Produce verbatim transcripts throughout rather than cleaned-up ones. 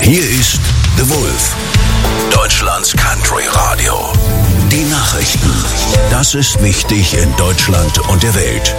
Hier ist The Wolf, Deutschlands Country Radio. Die Nachrichten. Das ist wichtig in Deutschland und der Welt.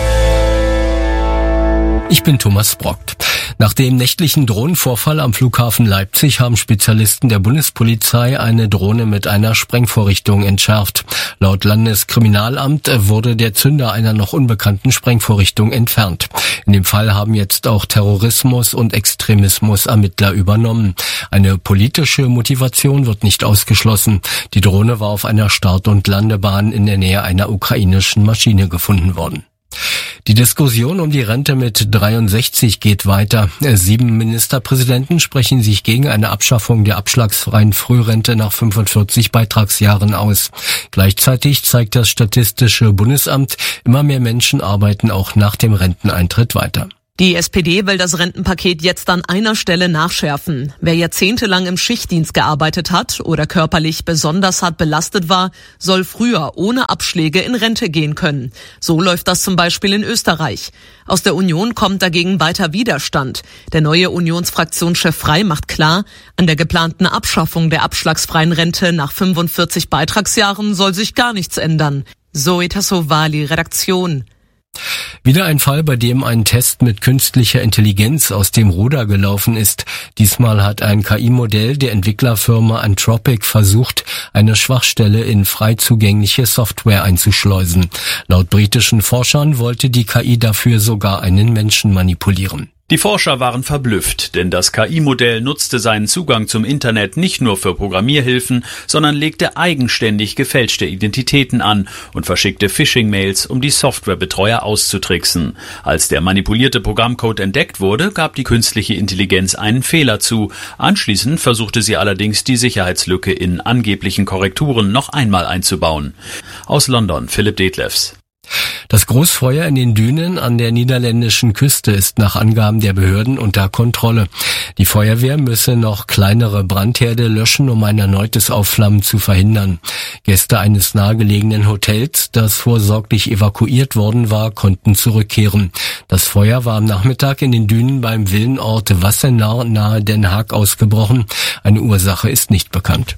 Ich bin Thomas Brockt. Nach dem nächtlichen Drohnenvorfall am Flughafen Leipzig haben Spezialisten der Bundespolizei eine Drohne mit einer Sprengvorrichtung entschärft. Laut Landeskriminalamt wurde der Zünder einer noch unbekannten Sprengvorrichtung entfernt. In dem Fall haben jetzt auch Terrorismus und Extremismus Ermittler übernommen. Eine politische Motivation wird nicht ausgeschlossen. Die Drohne war auf einer Start- und Landebahn in der Nähe einer ukrainischen Maschine gefunden worden. Die Diskussion um die Rente mit dreiundsechzig geht weiter. Sieben Ministerpräsidenten sprechen sich gegen eine Abschaffung der abschlagsfreien Frührente nach fünfundvierzig Beitragsjahren aus. Gleichzeitig zeigt das Statistische Bundesamt, immer mehr Menschen arbeiten auch nach dem Renteneintritt weiter. Die S P D will das Rentenpaket jetzt an einer Stelle nachschärfen. Wer jahrzehntelang im Schichtdienst gearbeitet hat oder körperlich besonders hart belastet war, soll früher ohne Abschläge in Rente gehen können. So läuft das zum Beispiel in Österreich. Aus der Union kommt dagegen weiter Widerstand. Der neue Unionsfraktionschef Frey macht klar, an der geplanten Abschaffung der abschlagsfreien Rente nach fünfundvierzig Beitragsjahren soll sich gar nichts ändern. Zoe Tassovali, Redaktion. Wieder ein Fall, bei dem ein Test mit künstlicher Intelligenz aus dem Ruder gelaufen ist. Diesmal hat ein K I-Modell der Entwicklerfirma Anthropic versucht, eine Schwachstelle in frei zugängliche Software einzuschleusen. Laut britischen Forschern wollte die K I dafür sogar einen Menschen manipulieren. Die Forscher waren verblüfft, denn das K I-Modell nutzte seinen Zugang zum Internet nicht nur für Programmierhilfen, sondern legte eigenständig gefälschte Identitäten an und verschickte Phishing-Mails, um die Softwarebetreuer auszutricksen. Als der manipulierte Programmcode entdeckt wurde, gab die künstliche Intelligenz einen Fehler zu. Anschließend versuchte sie allerdings, die Sicherheitslücke in angeblichen Korrekturen noch einmal einzubauen. Aus London, Philipp Detlefs. Das Großfeuer in den Dünen an der niederländischen Küste ist nach Angaben der Behörden unter Kontrolle. Die Feuerwehr müsse noch kleinere Brandherde löschen, um ein erneutes Aufflammen zu verhindern. Gäste eines nahegelegenen Hotels, das vorsorglich evakuiert worden war, konnten zurückkehren. Das Feuer war am Nachmittag in den Dünen beim Villenort Wassenaar nahe Den Haag ausgebrochen. Eine Ursache ist nicht bekannt.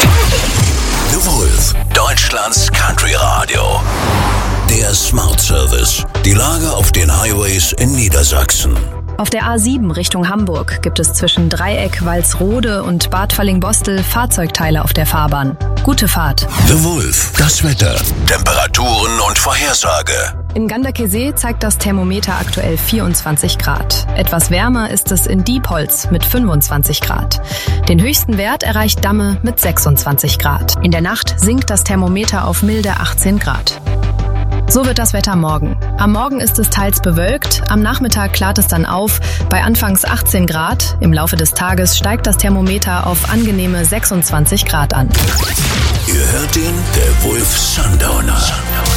The Wolf, Deutschlands Country Radio. Der Smart Service. Die Lage auf den Highways in Niedersachsen. Auf der A sieben Richtung Hamburg gibt es zwischen Dreieck, Walsrode und Bad Fallingbostel Fahrzeugteile auf der Fahrbahn. Gute Fahrt. The Wolf, das Wetter, Temperaturen und Vorhersage. In Ganderkesee zeigt das Thermometer aktuell vierundzwanzig Grad. Etwas wärmer ist es in Diepholz mit fünfundzwanzig Grad. Den höchsten Wert erreicht Damme mit sechsundzwanzig Grad. In der Nacht sinkt das Thermometer auf milde achtzehn Grad. So wird das Wetter morgen. Am Morgen ist es teils bewölkt, am Nachmittag klart es dann auf, bei anfangs achtzehn Grad. Im Laufe des Tages steigt das Thermometer auf angenehme sechsundzwanzig Grad an. Ihr hört ihn, der Wolf Sundowner.